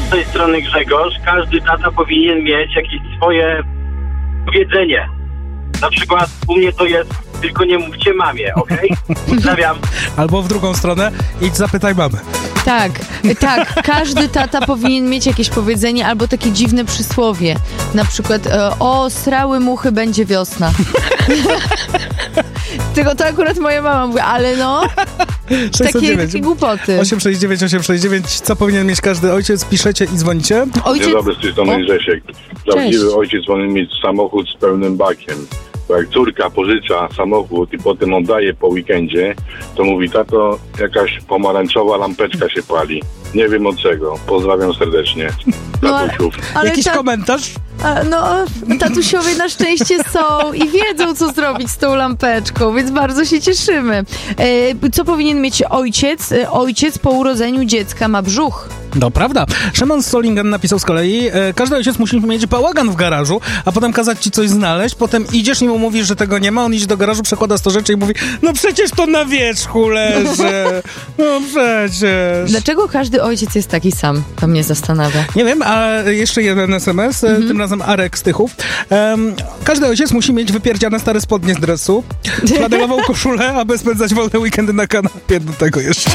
z tej strony Grzegorz. Każdy tata powinien mieć jakieś swoje powiedzenie. Na przykład u mnie to jest, tylko nie mówcie mamie, okej? Pozdrawiam. Albo w drugą stronę, idź zapytaj mamy. Tak, każdy tata powinien mieć jakieś powiedzenie albo takie dziwne przysłowie. Na przykład, o, srały muchy, będzie wiosna. Tylko to akurat moja mama mówi, ale no, takie głupoty. 869. Co powinien mieć każdy ojciec? Piszecie i dzwonicie. Dzień dobry, z tej strony Grzesiek. Prawdziwy ojciec powinien mieć samochód z pełnym bakiem. Bo jak córka pożycza samochód i potem oddaje po weekendzie, to mówi, tato, jakaś pomarańczowa lampeczka się pali. Nie wiem od czego. Pozdrawiam serdecznie. Tatusiów. Ale jakiś komentarz? No, tatusiowie na szczęście są i wiedzą, co zrobić z tą lampeczką, więc bardzo się cieszymy. Co powinien mieć ojciec? Ojciec po urodzeniu dziecka ma brzuch. No prawda. Szymon Solingen napisał z kolei, każdy ojciec musi mieć bałagan w garażu, a potem kazać ci coś znaleźć, potem idziesz i mu mówisz, że tego nie ma, on idzie do garażu, przekłada 100 rzeczy i mówi, no przecież to na wierzchu leży, no przecież. Dlaczego każdy ojciec jest taki sam? To mnie zastanawia. Nie wiem, a jeszcze jeden SMS, tym razem Arek z Tychów. Każdy ojciec musi mieć wypierdziane stare spodnie z dresu, flanelową koszulę, aby spędzać wolne weekendy na kanapie, do tego jeszcze.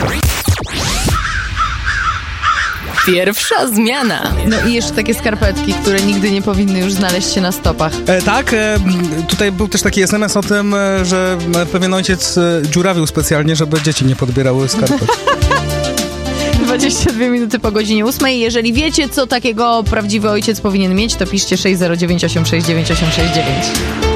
Pierwsza zmiana. No i jeszcze takie skarpetki, które nigdy nie powinny już znaleźć się na stopach. Tak, tutaj był też taki SMS o tym, że pewien ojciec dziurawił specjalnie, żeby dzieci nie podbierały skarpet. 22 minuty po godzinie 8. Jeżeli wiecie, co takiego prawdziwy ojciec powinien mieć, to piszcie 609 869 869.